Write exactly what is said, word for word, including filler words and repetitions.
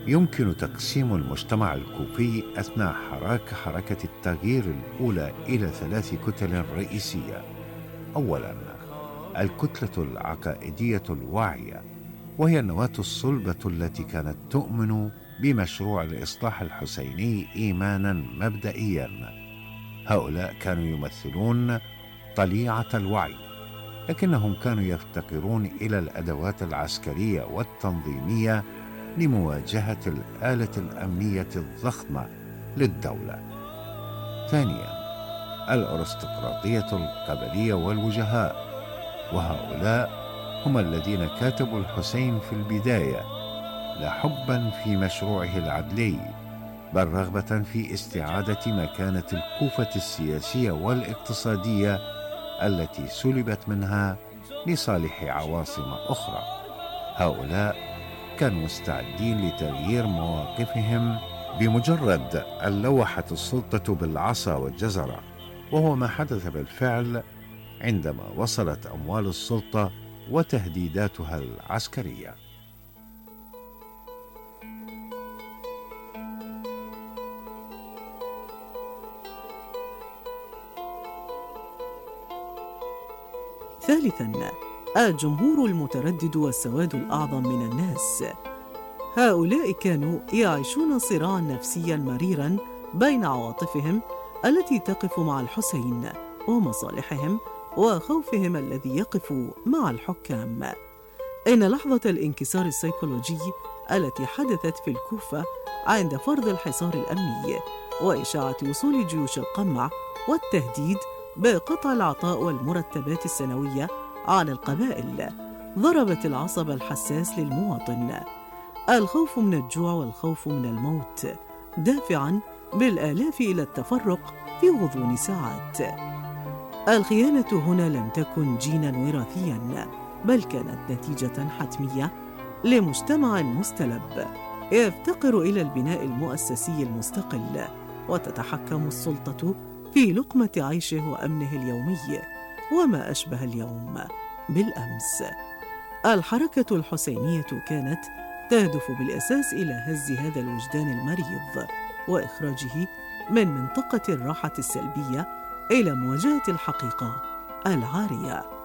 يمكن تقسيم المجتمع الكوفي أثناء حراك حركة التغيير الأولى إلى ثلاث كتل رئيسية. أولاً، الكتلة العقائدية الواعية، وهي النواة الصلبة التي كانت تؤمن بمشروع الإصلاح الحسيني إيماناً مبدئياً. هؤلاء كانوا يمثلون طليعة الوعي، لكنهم كانوا يفتقرون إلى الأدوات العسكرية والتنظيمية لمواجهة الآلة الأمنية الضخمة للدولة. ثانياً، الأرستقراطية القبلية والوجهاء، وهؤلاء هم الذين كاتبوا الحسين في البداية لا حباً في مشروعه العدلي، بل رغبة في استعادة مكانة الكوفة السياسية والاقتصادية التي سلبت منها لصالح عواصم أخرى. هؤلاء كانوا مستعدين لتغيير مواقفهم بمجرد أن لوحت السلطة بالعصا والجزرة، وهو ما حدث بالفعل عندما وصلت أموال السلطة وتهديداتها العسكرية. ثالثاً، الجمهور المتردد والسواد الأعظم من الناس. هؤلاء كانوا يعيشون صراعاً نفسياً مريراً بين عواطفهم التي تقف مع الحسين ومصالحهم وخوفهم الذي يقف مع الحكام. إن لحظة الانكسار السيكولوجي التي حدثت في الكوفة عند فرض الحصار الأمني وإشاعة وصول جيوش القمع والتهديد بقطع العطاء والمرتبات السنوية عن القبائل ضربت العصب الحساس للمواطن. الخوف من الجوع والخوف من الموت دافعاً بالآلاف إلى التفرق في غضون ساعات. الخيانة هنا لم تكن جيناً وراثياً، بل كانت نتيجة حتمية لمجتمع مستلب يفتقر إلى البناء المؤسسي المستقل، وتتحكم السلطة في لقمة عيشه وأمنه اليومي وما أشبه اليوم بالأمس. الحركة الحسينية كانت تهدف بالأساس إلى هز هذا الوجدان المريض وإخراجه من منطقة الراحة السلبية إلى مواجهة الحقيقة العارية.